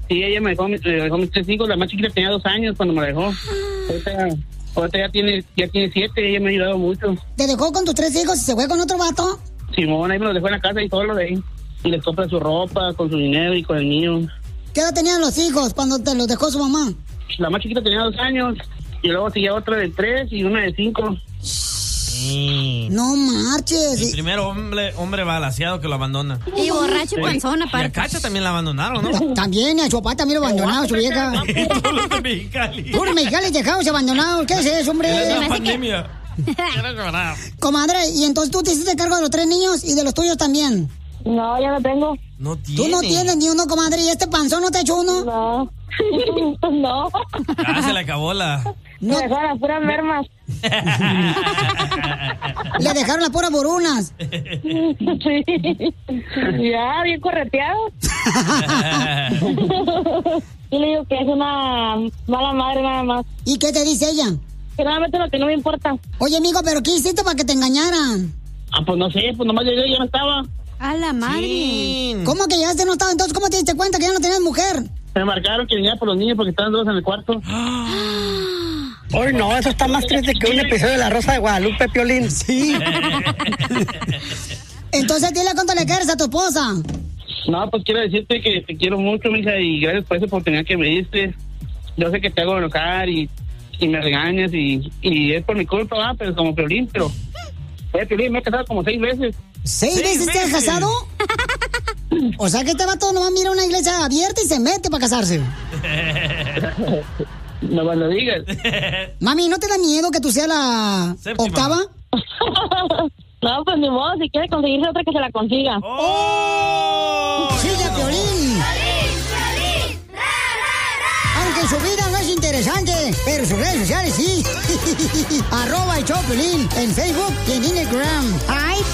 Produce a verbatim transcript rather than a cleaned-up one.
Sí, ella me dejó, me dejó mis tres hijos. La más chiquita tenía dos años cuando me la dejó. Ahorita, ahorita ya tiene, ya tiene siete. Ella me ha ayudado mucho. ¿Te dejó con tus tres hijos y se fue con otro vato? Simón, ahí me los dejó en la casa y todo lo de ahí. Y les compra su ropa, con su dinero y con el mío. ¿Qué edad tenían los hijos cuando te los dejó su mamá? La más chiquita tenía dos años. Y luego seguía otra de tres y una de cinco. Sí. No marches. El primer hombre, hombre balaseado que lo abandona. Y borracho y panzón, Y a aparte. Cacha también la abandonaron, ¿no? También, a su papá también lo abandonaron, su vieja. Todos los de Mexicali. Puros mexicanos dejados abandonados. ¿Qué es eso, hombre? Es la pandemia. Quiero llorar. Comadre, y entonces tú te hiciste cargo de los tres niños y de los tuyos también. No, ya no tengo. No tiene. Tú no tienes ni uno, comadre. ¿Y este panzón no te ha hecho uno? No. No. Ah, se le acabó la... No. Me dejaron las puras mermas. Le dejaron las puras borunas. Sí. Ya, bien correteado. Y le digo que es una mala madre nada más. ¿Y qué te dice ella? Que nada más lo que no me importa. Oye, amigo, ¿pero qué hiciste para que te engañaran? Ah, pues no sé, pues nomás llegué y ya no estaba. A la madre. Sí. ¿Cómo que llegaste no estaba? Entonces, ¿cómo te diste cuenta que ya no tenías mujer? Me marcaron que venía por los niños porque estaban dos en el cuarto. Hoy no, eso está más triste que un episodio de La Rosa de Guadalupe, Piolín. Sí. Entonces, dile cuánto le quieres a tu esposa. No, pues quiero decirte que te quiero mucho, mija, y gracias por esa oportunidad que me diste. Yo sé que te hago enojar y, y me regañas y, y es por mi culpa, ¿va? Pero como Piolín, pero... Oye, Piolín, me he casado como seis veces. ¿Seis, ¿Seis veces te has veces? casado? O sea que este vato nomás mira una iglesia abierta y se mete para casarse. No me lo digas. Mami, ¿no te da miedo que tú seas la Séptima. octava? No, pues ni modo, si quiere conseguirse otra que se la consiga. ¡Oh! ¡Sigue Piolín! Aunque su vida no es interesante, pero sus redes sociales sí. Arroba el show Piolín en Facebook y en Instagram. ¡Ay,